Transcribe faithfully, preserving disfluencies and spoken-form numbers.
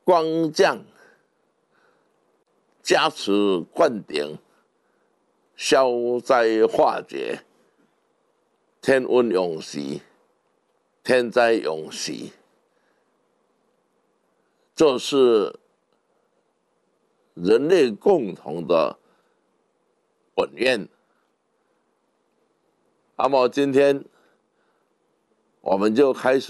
光降、加持灌顶、消灾化解、天温永息、天灾永息，这是人类共同的本愿。那么今天我们就开始